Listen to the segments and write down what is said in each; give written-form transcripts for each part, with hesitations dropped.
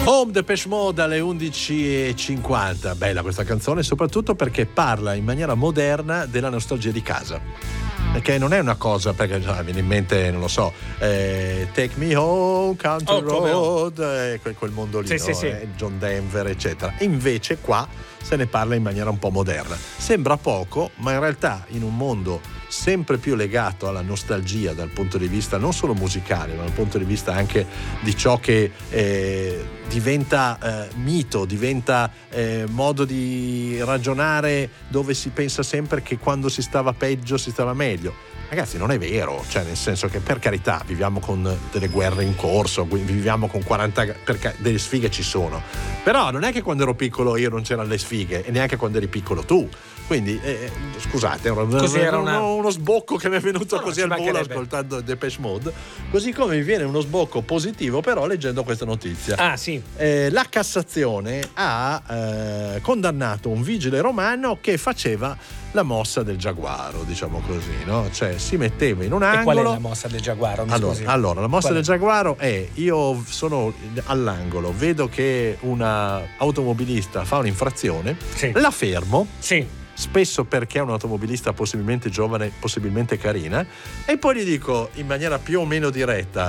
Home, Depeche Mode alle 11:50. Bella questa canzone, soprattutto perché parla in maniera moderna della nostalgia di casa. Perché non è una cosa, perché viene in mente, non lo so, Take Me Home, Country Road, quel mondo lì, sì, no? sì. John Denver, eccetera. E invece qua se ne parla in maniera un po' moderna. Sembra poco, ma in realtà in un mondo sempre più legato alla nostalgia dal punto di vista non solo musicale, ma dal punto di vista anche di ciò che diventa mito, diventa modo di ragionare, dove si pensa sempre che quando si stava peggio si stava meglio. Ragazzi, non è vero, cioè nel senso che, per carità, viviamo con delle guerre in corso, viviamo con 40, delle sfighe ci sono, però non è che quando ero piccolo io non c'erano le sfighe, e neanche quando eri piccolo tu. Quindi scusate, era uno sbocco che mi è venuto così al volo ascoltando Depeche Mode, così come mi viene uno sbocco positivo però leggendo questa notizia. Ah sì. La Cassazione ha condannato un vigile romano che faceva la mossa del giaguaro, diciamo così, no? Cioè si metteva in un angolo. E qual è la mossa del giaguaro? Allora, la mossa del giaguaro è: io sono all'angolo, vedo che una automobilista fa un'infrazione, sì, la fermo. Sì. Spesso perché è un'automobilista possibilmente giovane, possibilmente carina, e poi gli dico in maniera più o meno diretta: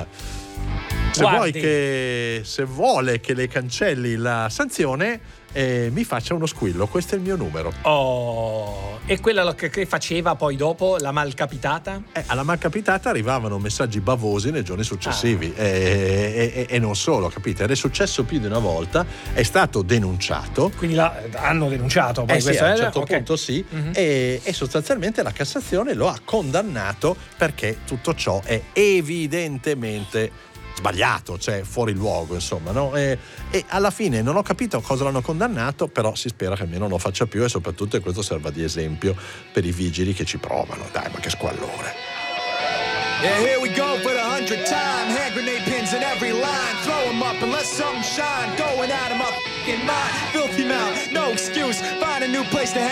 se vuole che le cancelli la sanzione, mi faccia uno squillo, questo è il mio numero. Oh, e quella che faceva poi dopo, la malcapitata? Alla malcapitata arrivavano messaggi bavosi nei giorni successivi, e non solo, capite? Ed è successo più di una volta, è stato denunciato. Quindi hanno denunciato poi sì, a un certo punto sì, e sostanzialmente la Cassazione lo ha condannato perché tutto ciò è evidentemente sbagliato, cioè fuori luogo, insomma, no? E alla fine non ho capito cosa l'hanno condannato, però si spera che almeno non lo faccia più, e soprattutto che questo serva di esempio per i vigili che ci provano. Dai, ma che squallore. Yeah, here we go for the 100th time. Hand grenade pins in every line. Throw 'em up and let something shine. Going out of my f***ing mind. Filthy mouth, no excuse. Find a new place to